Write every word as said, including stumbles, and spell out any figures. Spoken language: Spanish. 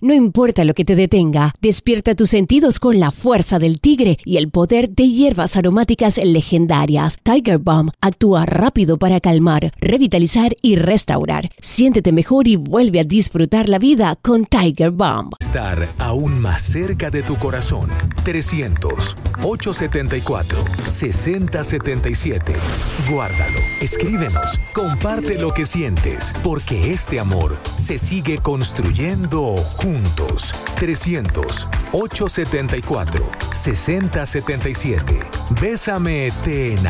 No importa lo que te detenga, despierta tus sentidos con la fuerza del tigre y el poder de hierbas aromáticas legendarias. Tiger Balm actúa rápido para calmar, revitalizar y restaurar. Siéntete mejor y vuelve a disfrutar la vida con Tiger Balm. Estar aún más cerca de tu corazón. trescientos, ochocientos setenta y cuatro, sesenta setenta y siete. Guárdalo, escríbenos, comparte lo que sientes, porque este amor se sigue construyendo juntos. trescientos, ochocientos setenta y cuatro, sesenta setenta y siete. Bésame, te enamoro.